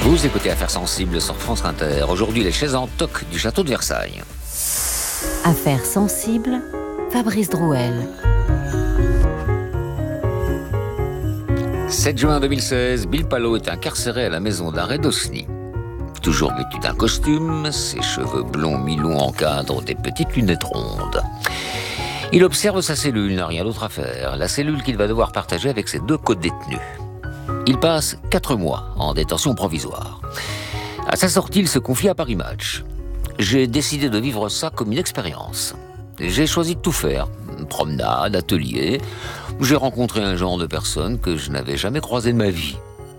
Vous écoutez Affaires sensibles sur France Inter. Aujourd'hui, les chaises en toc du château de Versailles. Affaires sensibles, Fabrice Drouel. 7 juin 2016, Bill Palo est incarcéré à la maison d'arrêt d'Osny. Toujours vêtu d'un costume, ses cheveux blonds mi-longs encadrent des petites lunettes rondes. Il observe sa cellule, n'a rien d'autre à faire. La cellule qu'il va devoir partager avec ses 2 co-détenus. Il passe 4 mois en détention provisoire. À sa sortie, il se confie à Paris Match. J'ai décidé de vivre ça comme une expérience. J'ai choisi de tout faire. Promenade, atelier. J'ai rencontré un genre de personnes que je n'avais jamais croisées de ma vie.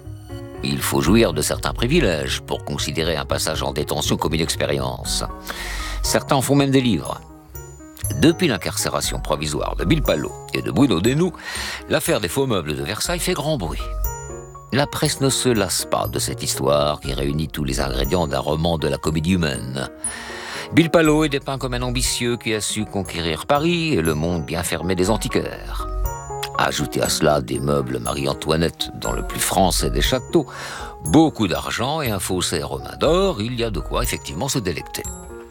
Il faut jouir de certains privilèges pour considérer un passage en détention comme une expérience. Certains en font même des livres. Depuis l'incarcération provisoire de Bill Palo et de Bruno Desnoux, l'affaire des faux meubles de Versailles fait grand bruit. La presse ne se lasse pas de cette histoire qui réunit tous les ingrédients d'un roman de la comédie humaine. Bill Palo est dépeint comme un ambitieux qui a su conquérir Paris et le monde bien fermé des antiquaires. Ajoutez à cela des meubles Marie-Antoinette dans le plus français des châteaux, beaucoup d'argent et un faussaire romain d'or, il y a de quoi effectivement se délecter.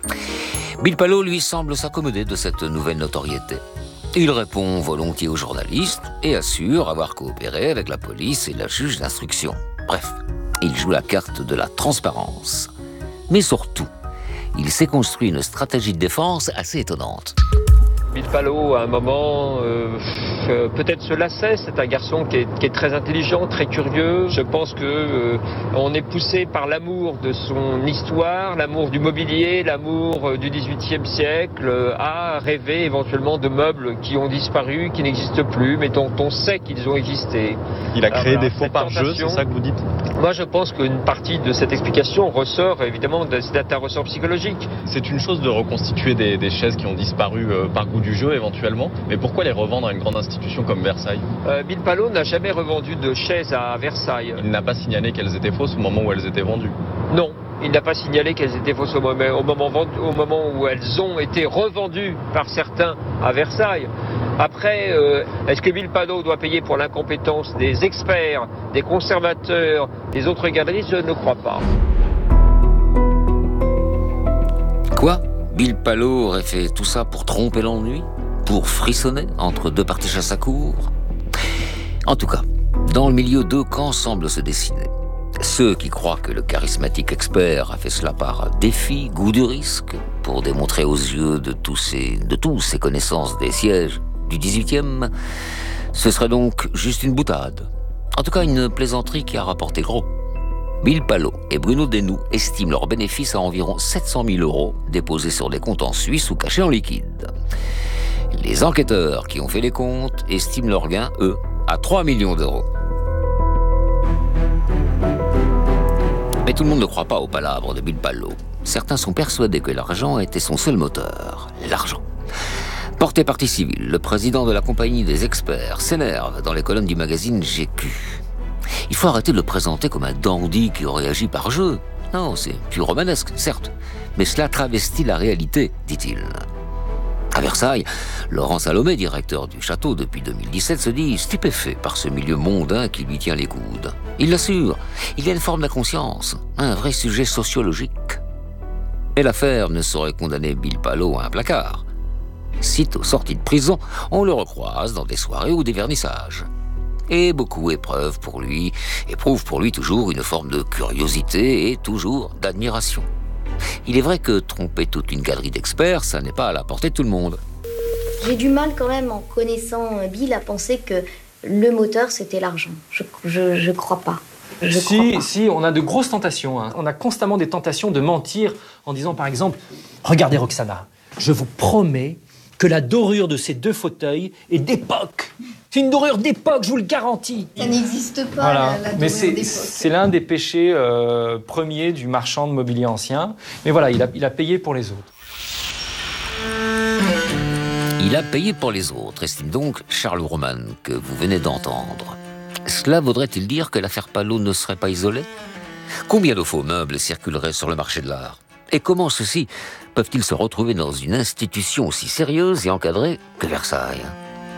Bill Palo, lui, semble s'accommoder de cette nouvelle notoriété. Il répond volontiers aux journalistes et assure avoir coopéré avec la police et la juge d'instruction. Bref, il joue la carte de la transparence. Mais surtout, il s'est construit une stratégie de défense assez étonnante. Bill Palo, à un moment, peut-être se lassait. C'est un garçon qui est très intelligent, très curieux. Je pense qu'on est poussé par l'amour de son histoire, l'amour du mobilier, l'amour du XVIIIe siècle, à rêver éventuellement de meubles qui ont disparu, qui n'existent plus, mais dont on sait qu'ils ont existé. Il a créé des faux pare-jeux, c'est ça que vous dites ? Moi, je pense qu'une partie de cette explication ressort évidemment d'un ressort psychologique. C'est une chose de reconstituer des chaises qui ont disparu par goût du jeu éventuellement, mais pourquoi les revendre à une grande institution comme Versailles ? Bill Palo n'a jamais revendu de chaises à Versailles. Il n'a pas signalé qu'elles étaient fausses au moment où elles étaient vendues ? Non. Il n'a pas signalé qu'elles étaient fausses au moment où elles ont été revendues par certains à Versailles. Après, est-ce que Bill Palo doit payer pour l'incompétence des experts, des conservateurs, des autres galeries ? Je ne crois pas. Quoi ? Bill Palo aurait fait tout ça pour tromper l'ennui ? Pour frissonner entre 2 parties chasse à cour ? En tout cas, dans le milieu, 2 camps semblent se dessiner. Ceux qui croient que le charismatique expert a fait cela par défi, goût du risque, pour démontrer aux yeux de tous ses connaissances des sièges du XVIIIe, ce serait donc juste une boutade. En tout cas, une plaisanterie qui a rapporté gros. Bill Palo et Bruno Desnoux estiment leurs bénéfices à environ 700 000 € déposés sur des comptes en Suisse ou cachés en liquide. Les enquêteurs qui ont fait les comptes estiment leurs gains, eux, à 3 millions d'euros. Mais tout le monde ne croit pas aux palabres de Bill Palo. Certains sont persuadés que l'argent était son seul moteur. L'argent. Porté partie civile, le président de la compagnie des experts s'énerve dans les colonnes du magazine GQ. Il faut arrêter de le présenter comme un dandy qui aurait agi par jeu. Non, c'est plus romanesque, certes, mais cela travestit la réalité, dit-il. À Versailles, Laurent Salomé, directeur du château depuis 2017, se dit stupéfait par ce milieu mondain qui lui tient les coudes. Il l'assure, il y a une forme d'inconscience, un vrai sujet sociologique. Et l'affaire ne saurait condamner Bill Palo à un placard. Sitôt sorti de prison, on le recroise dans des soirées ou des vernissages. Et beaucoup éprouvent pour lui toujours une forme de curiosité et toujours d'admiration. Il est vrai que tromper toute une galerie d'experts, ça n'est pas à la portée de tout le monde. J'ai du mal quand même, en connaissant Bill, à penser que le moteur, c'était l'argent. Je crois pas. Si, on a de grosses tentations. On a constamment des tentations de mentir en disant, par exemple, « Regardez Roxana, je vous promets que la dorure de ces 2 fauteuils est d'époque. C'est une dorure d'époque, je vous le garantis. » Ça n'existe pas, voilà. la dorure Mais d'époque. c'est l'un des péchés premiers du marchand de mobilier ancien. Mais voilà, il a payé pour les autres. Il a payé pour les autres, estime donc Charles Roman, que vous venez d'entendre. Cela voudrait-il dire que l'affaire Palo ne serait pas isolée ? Combien de faux meubles circuleraient sur le marché de l'art ? Et comment ceux-ci peuvent-ils se retrouver dans une institution aussi sérieuse et encadrée que Versailles ?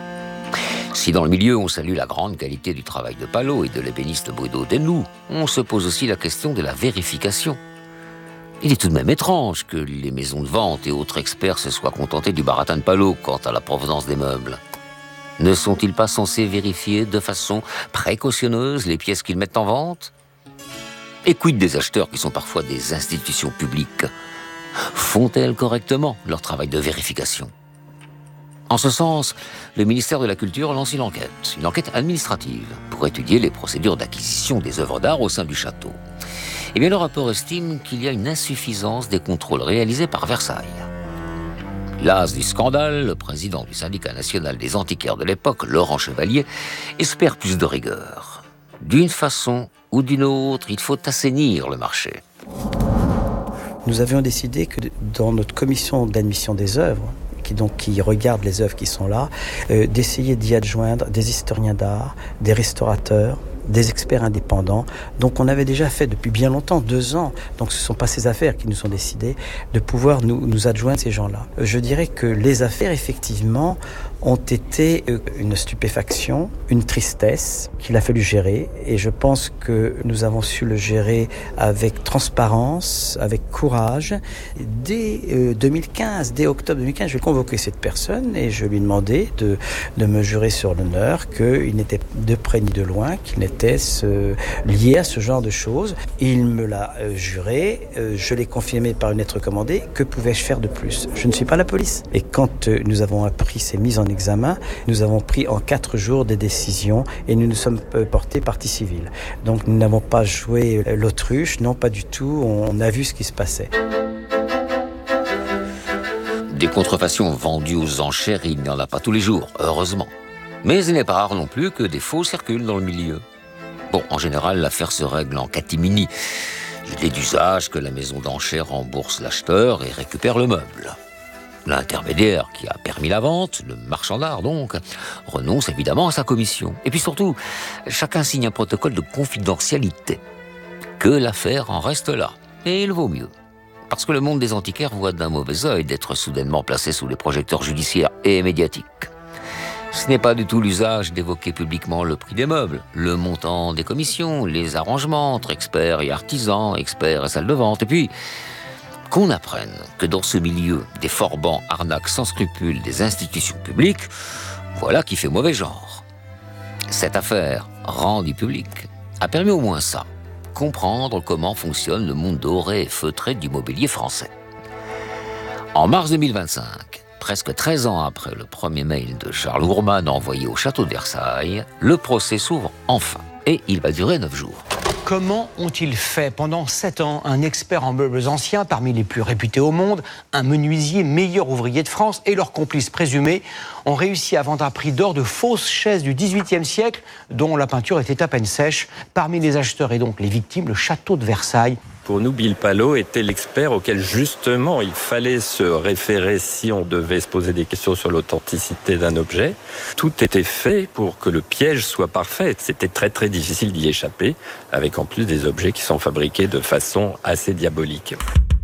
Si dans le milieu on salue la grande qualité du travail de Palot et de l'ébéniste Bruno Desnoux, on se pose aussi la question de la vérification. Il est tout de même étrange que les maisons de vente et autres experts se soient contentés du baratin de Palot quant à la provenance des meubles. Ne sont-ils pas censés vérifier de façon précautionneuse les pièces qu'ils mettent en vente ? Et quid des acheteurs qui sont parfois des institutions publiques ? Font-elles correctement leur travail de vérification ? En ce sens, le ministère de la Culture lance une enquête administrative, pour étudier les procédures d'acquisition des œuvres d'art au sein du château. Eh bien, le rapport estime qu'il y a une insuffisance des contrôles réalisés par Versailles. Las du scandale, le président du syndicat national des antiquaires de l'époque, Laurent Chevalier, espère plus de rigueur. D'une façon ou d'une autre, il faut assainir le marché. Nous avions décidé que dans notre commission d'admission des œuvres, qui regarde les œuvres qui sont là, d'essayer d'y adjoindre des historiens d'art, des restaurateurs, des experts indépendants. Donc on avait déjà fait depuis bien longtemps, 2 ans, donc ce ne sont pas ces affaires qui nous ont décidé de pouvoir nous adjoindre ces gens-là. Je dirais que les affaires, effectivement, ont été une stupéfaction, une tristesse qu'il a fallu gérer, et je pense que nous avons su le gérer avec transparence, avec courage. Dès 2015, dès octobre 2015, je vais convoquer cette personne et je lui ai demandé de me jurer sur l'honneur qu'il n'était de près ni de loin, qu'il n'était lié à ce genre de choses. Il me l'a juré, je l'ai confirmé par une lettre commandée. Que pouvais-je faire de plus ? Je ne suis pas la police. Et quand nous avons appris ces mises en examen, nous avons pris en 4 jours des décisions et nous nous sommes portés partie civile. Donc nous n'avons pas joué l'autruche, non pas du tout, on a vu ce qui se passait. Des contrefaçons vendues aux enchères, il n'y en a pas tous les jours, heureusement. Mais il n'est pas rare non plus que des faux circulent dans le milieu. Bon, en général, l'affaire se règle en catimini. Il est d'usage que la maison d'enchères rembourse l'acheteur et récupère le meuble. L'intermédiaire qui a permis la vente, le marchand d'art donc, renonce évidemment à sa commission. Et puis surtout, chacun signe un protocole de confidentialité. Que l'affaire en reste là. Et il vaut mieux. Parce que le monde des antiquaires voit d'un mauvais œil d'être soudainement placé sous les projecteurs judiciaires et médiatiques. Ce n'est pas du tout l'usage d'évoquer publiquement le prix des meubles, le montant des commissions, les arrangements entre experts et artisans, experts et salles de vente. Et puis, qu'on apprenne que dans ce milieu, des forbans arnaquent sans scrupule des institutions publiques, voilà qui fait mauvais genre. Cette affaire, rendue publique, a permis au moins ça, comprendre comment fonctionne le monde doré et feutré du mobilier français. En mars 2025, presque 13 ans après le premier mail de Charles Ourman envoyé au château de Versailles, le procès s'ouvre enfin et il va durer 9 jours. Comment ont-ils fait pendant 7 ans un expert en meubles anciens parmi les plus réputés au monde, un menuisier meilleur ouvrier de France et leurs complices présumés ont réussi à vendre à prix d'or de fausses chaises du XVIIIe siècle dont la peinture était à peine sèche. Parmi les acheteurs et donc les victimes, le château de Versailles. Pour nous, Bill Palot était l'expert auquel justement il fallait se référer si on devait se poser des questions sur l'authenticité d'un objet. Tout était fait pour que le piège soit parfait. C'était très très difficile d'y échapper, avec en plus des objets qui sont fabriqués de façon assez diabolique.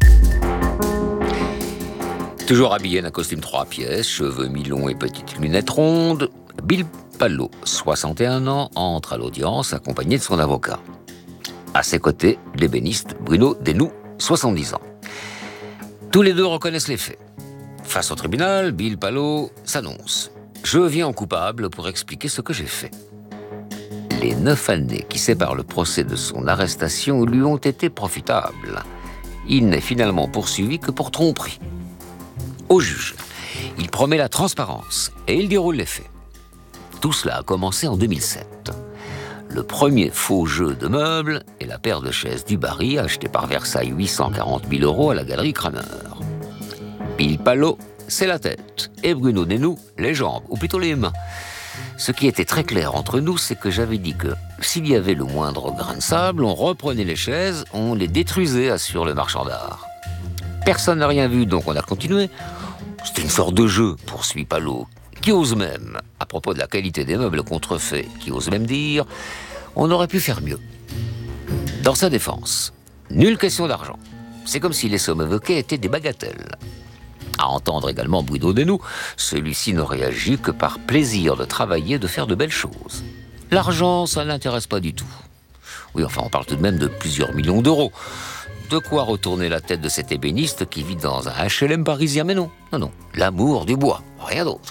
Toujours habillé d'un costume 3 pièces, cheveux mi-longs et petites lunettes rondes, Bill Palot, 61 ans, entre à l'audience accompagné de son avocat. À ses côtés, l'ébéniste Bruno Desnoux, 70 ans. Tous les deux reconnaissent les faits. Face au tribunal, Bill Palot s'annonce. « Je viens en coupable pour expliquer ce que j'ai fait. » Les 9 années qui séparent le procès de son arrestation lui ont été profitables. Il n'est finalement poursuivi que pour tromperie. Au juge, il promet la transparence et il déroule les faits. Tout cela a commencé en 2007. Le premier faux jeu de meubles est la paire de chaises du Barry achetée par Versailles 840 000 € à la galerie Kramer. Bill Palot, c'est la tête, et Bruno Desnoux, les jambes, ou plutôt les mains. Ce qui était très clair entre nous, c'est que j'avais dit que s'il y avait le moindre grain de sable, on reprenait les chaises, on les détruisait, assure le marchand d'art. Personne n'a rien vu, donc on a continué. C'était une sorte de jeu, poursuit Palot, qui ose même, à propos de la qualité des meubles contrefaits, qui ose même dire « on aurait pu faire mieux ». Dans sa défense, nulle question d'argent. C'est comme si les sommes évoquées étaient des bagatelles. À entendre également Bruno Desnoux, celui-ci ne réagit que par plaisir de travailler, de faire de belles choses. L'argent, ça ne l'intéresse pas du tout. Oui, enfin, on parle tout de même de plusieurs millions d'euros. De quoi retourner la tête de cet ébéniste qui vit dans un HLM parisien, mais non, l'amour du bois, rien d'autre.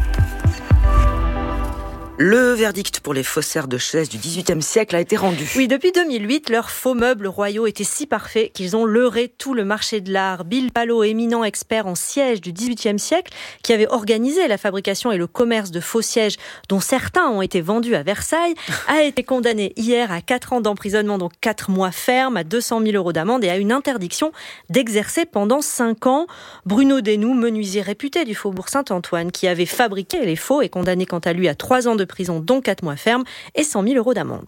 Le verdict pour les faussaires de chaises du XVIIIe siècle a été rendu. Oui, depuis 2008, leurs faux meubles royaux étaient si parfaits qu'ils ont leurré tout le marché de l'art. Bill Palot, éminent expert en sièges du XVIIIe siècle, qui avait organisé la fabrication et le commerce de faux sièges, dont certains ont été vendus à Versailles, a été condamné hier à 4 ans d'emprisonnement, donc 4 mois ferme, à 200 000 € d'amende et à une interdiction d'exercer pendant 5 ans. Bruno Desnoux, menuisier réputé du Faubourg Saint-Antoine, qui avait fabriqué les faux, est condamné quant à lui à 3 ans de prison, dont 4 mois ferme et 100 000 € d'amende.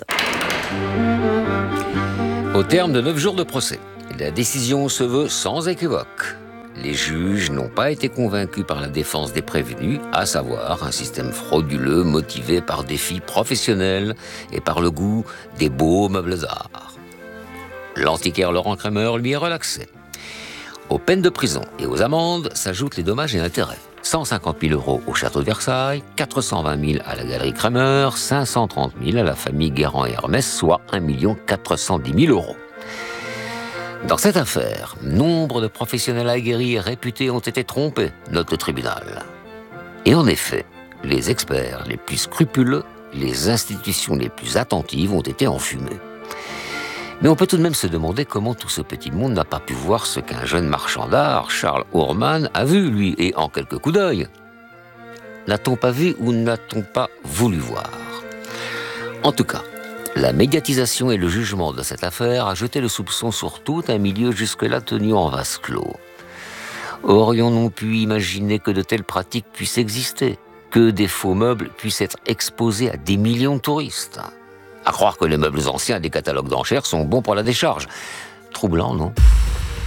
Au terme de 9 jours de procès, la décision se veut sans équivoque. Les juges n'ont pas été convaincus par la défense des prévenus, à savoir un système frauduleux motivé par des filles professionnelles et par le goût des beaux meubles d'art. L'antiquaire Laurent Kremer lui est relaxé. Aux peines de prison et aux amendes s'ajoutent les dommages et intérêts. 150 000 € au château de Versailles, 420 000 à la galerie Kremer, 530 000 à la famille Guérand et Hermès, soit 1 410 000 €. Dans cette affaire, nombre de professionnels aguerris et réputés ont été trompés, note le tribunal. Et en effet, les experts les plus scrupuleux, les institutions les plus attentives ont été enfumées. Mais on peut tout de même se demander comment tout ce petit monde n'a pas pu voir ce qu'un jeune marchand d'art, Charles Ourman, a vu, lui, et en quelques coups d'œil. N'a-t-on pas vu ou n'a-t-on pas voulu voir ? En tout cas, la médiatisation et le jugement de cette affaire a jeté le soupçon sur tout un milieu jusque-là tenu en vase clos. Aurions-nous pu imaginer que de telles pratiques puissent exister, que des faux meubles puissent être exposés à des millions de touristes ? À croire que les meubles anciens des catalogues d'enchères sont bons pour la décharge. Troublant, non ?